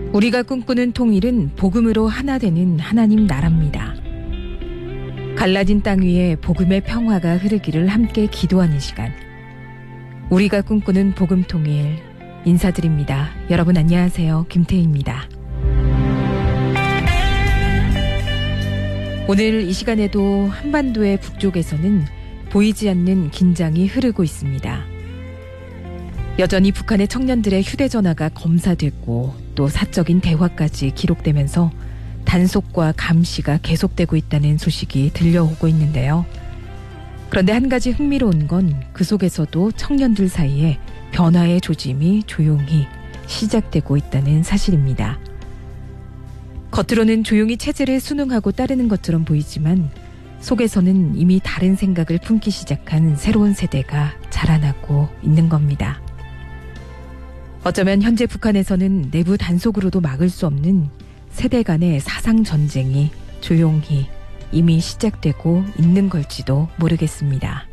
우리가 꿈꾸는 통일은 복음으로 하나 되는 하나님 나라입니다. 갈라진 땅 위에 복음의 평화가 흐르기를 함께 기도하는 시간. 우리가 꿈꾸는 복음 통일 인사드립니다. 여러분 안녕하세요. 김태희입니다. 오늘 이 시간에도 한반도의 북쪽에서는 보이지 않는 긴장이 흐르고 있습니다. 여전히 북한의 청년들의 휴대전화가 검사됐고 또 사적인 대화까지 기록되면서 단속과 감시가 계속되고 있다는 소식이 들려오고 있는데요. 그런데 한 가지 흥미로운 건 그 속에서도 청년들 사이에 변화의 조짐이 조용히 시작되고 있다는 사실입니다. 겉으로는 조용히 체제를 순응하고 따르는 것처럼 보이지만 속에서는 이미 다른 생각을 품기 시작한 새로운 세대가 자라나고 있는 겁니다. 어쩌면 현재 북한에서는 내부 단속으로도 막을 수 없는 세대 간의 사상 전쟁이 조용히 이미 시작되고 있는 걸지도 모르겠습니다.